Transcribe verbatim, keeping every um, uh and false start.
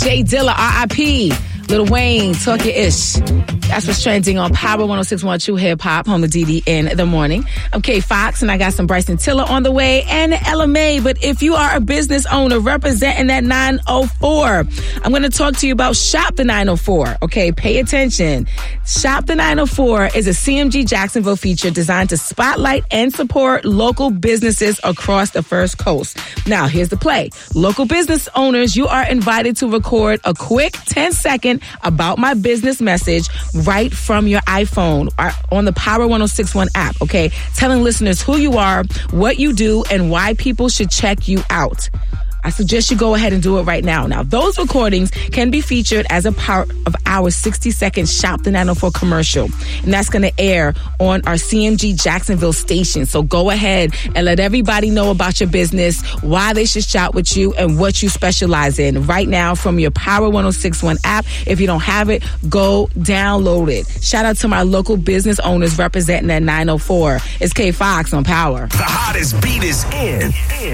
Jay Dilla, R I P Lil Wayne, Talk Your Ish. That's what's trending on Power one oh six point one True Hip Hop, home of D D in the morning. I'm Kay Fox, and I got some Bryson Tiller on the way and Ella May. But if you are a business owner representing that nine oh four, I'm going to talk to you about Shop the nine oh four. Okay, pay attention. Shop the nine oh four is a C M G Jacksonville feature designed to spotlight and support local businesses across the First Coast. Now, here's the play. Local business owners, you are invited to record a quick ten second About My Business message right from your iPhone or on the Power one oh six point one app, okay? Telling listeners who you are, what you do, and why people should check you out. I suggest you go ahead and do it right now. Now, those recordings can be featured as a part of our sixty second Shop the nine oh four commercial. And that's going to air on our C M G Jacksonville station. So go ahead and let everybody know about your business, why they should shop with you, and what you specialize in right now from your Power one oh six point one app. If you don't have it, go download it. Shout out to my local business owners representing that nine oh four. It's Kay Fox on Power. The hottest beat is in.